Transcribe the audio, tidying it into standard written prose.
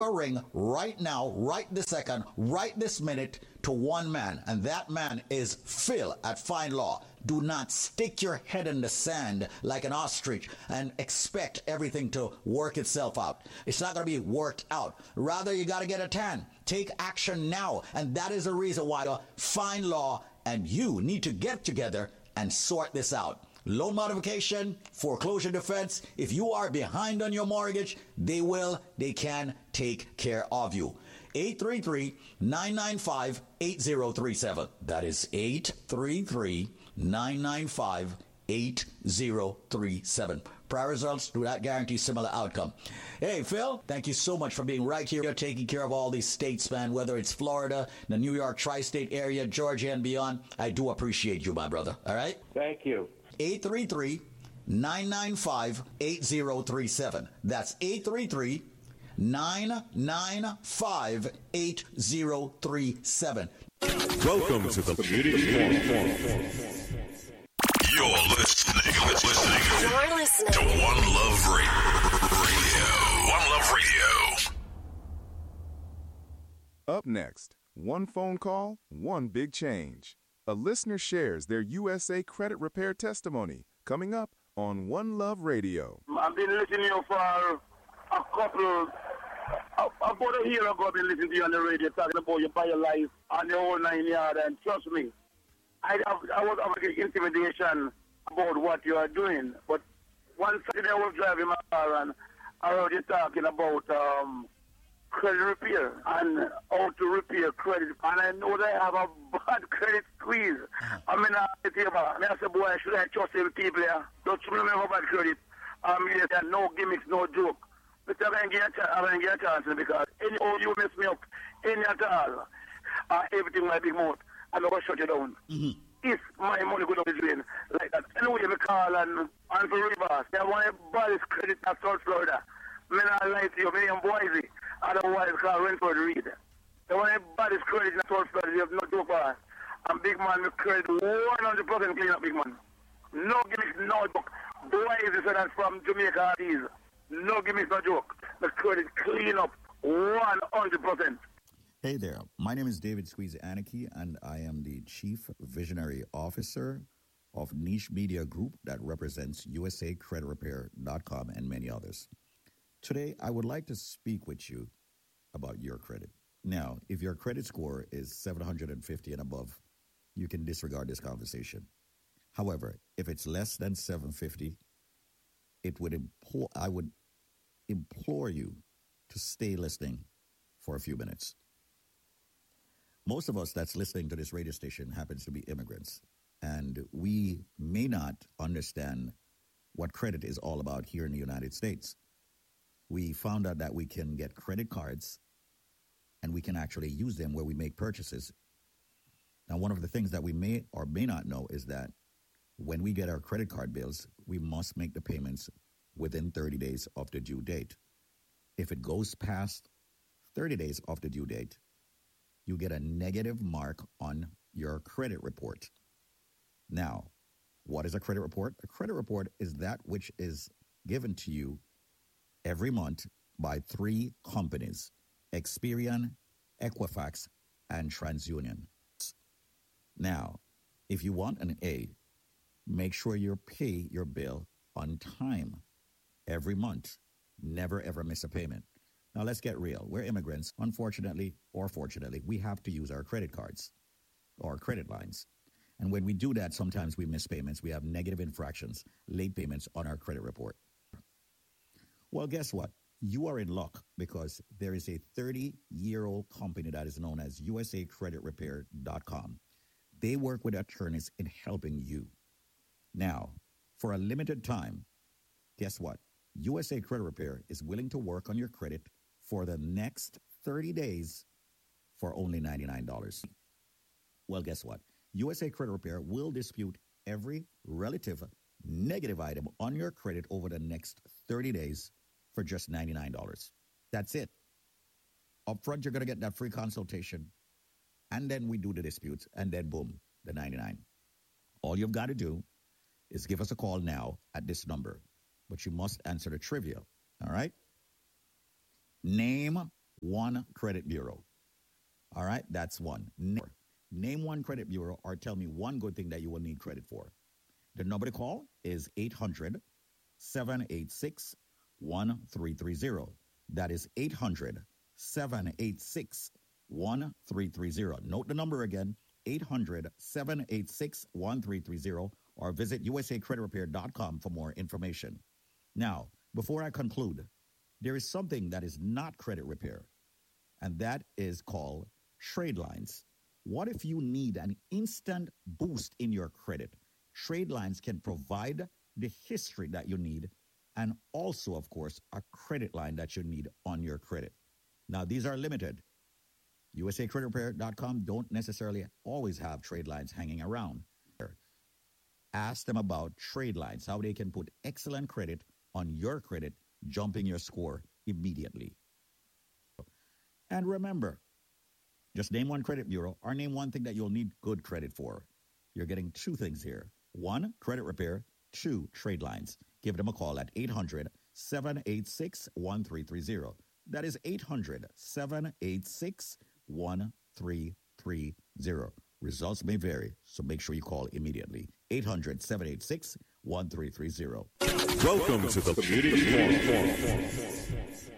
a ring right now, right this second, right this minute to one man, and that man is Phil at Fine Law. Do not stick your head in the sand like an ostrich and expect everything to work itself out. It's not going to be worked out. Rather, you got to get a tan. Take action now, and that is the reason why Fine Law and you need to get together and sort this out. Loan modification, foreclosure defense. If you are behind on your mortgage, they can take care of you. 833-995-8037. That is 833-995-8037. Prior results do not guarantee similar outcome. Hey, Phil, thank you so much for being right here. You're taking care of all these states, man, whether it's Florida, the New York tri-state area, Georgia, and beyond. I do appreciate you, my brother. All right? Thank you. 833-995-8037. That's 833-995-8037. Welcome to the Community Forum. You're listening to One Love Radio. One Love Radio. Up next, one phone call, one big change. A listener shares their USA credit repair testimony coming up on One Love Radio. I've been listening to you for a couple, about a year ago. I've been listening to you on the radio talking about your buy your life and your whole 9 yards, and trust me, I was having intimidation about what you are doing. But one Saturday I was driving my car and I heard you talking about credit repair and how to repair credit. And I know they have a bad credit squeeze. I mean, I said, boy, should I trust them people here? Don't you remember bad credit? I mean, no gimmicks, no joke. But I ain't get a chance because any you mess me up, any at all, everything might be more. I'm going to shut you down. Mm-hmm. If my money go down the drain like that, anyway, me call and for reverse. They want to buy this credit at South Florida. I mean, I lie to you, me and Boise. Otherwise, call Renford Reed. They want to buy this credit in South Florida. They have no joke for us. And big man, me credit 100% clean up, big man. No gimmicks, no joke. Boise said that from Jamaica Artists. No gimmicks, no joke. The credit clean up 100%. Hey there, my name is David Squeeze Anarchy, and I am the Chief Visionary Officer of Niche Media Group that represents USACreditRepair.com and many others. Today, I would like to speak with you about your credit. Now, if your credit score is 750 and above, you can disregard this conversation. However, if it's less than 750, I would implore you to stay listening for a few minutes. Most of us that's listening to this radio station happens to be immigrants, and we may not understand what credit is all about here in the United States. We found out that we can get credit cards, and we can actually use them where we make purchases. Now, one of the things that we may or may not know is that when we get our credit card bills, we must make the payments within 30 days of the due date. If it goes past 30 days of the due date, you get a negative mark on your credit report. Now, what is a credit report? A credit report is that which is given to you every month by 3 companies, Experian, Equifax, and TransUnion. Now, if you want an A, make sure you pay your bill on time every month. Never, ever miss a payment. Now, let's get real. We're immigrants. Unfortunately or fortunately, we have to use our credit cards or credit lines. And when we do that, sometimes we miss payments. We have negative infractions, late payments on our credit report. Well, guess what? You are in luck because there is a 30-year-old company that is known as USACreditRepair.com. They work with attorneys in helping you. Now, for a limited time, guess what? USA Credit Repair is willing to work on your credit for the next 30 days for only $99. Well, guess what? USA Credit Repair will dispute every relative negative item on your credit over the next 30 days for just $99. That's it. Up front, you're going to get that free consultation, and then we do the disputes, and then boom, the $99. All you've got to do is give us a call now at this number, but you must answer the trivia, all right? Name one credit bureau. All right, that's one. Name one credit bureau or tell me one good thing that you will need credit for. The number to call is 800-786-1330. That is 800-786-1330. Note the number again, 800-786-1330, or visit usacreditrepair.com for more information. Now, before I conclude, there is something that is not credit repair, and that is called trade lines. What if you need an instant boost in your credit? Trade lines can provide the history that you need and also, of course, a credit line that you need on your credit. Now, these are limited. USACreditrepair.com don't necessarily always have trade lines hanging around. Ask them about trade lines, how they can put excellent credit on your credit, jumping your score immediately. And remember, just name one credit bureau or name one thing that you'll need good credit for. You're getting two things here. One, credit repair. Two, trade lines. Give them a call at 800-786-1330. That is 800-786-1330. Results may vary, so make sure you call immediately. 800-786-1330. Welcome to the Community Forum.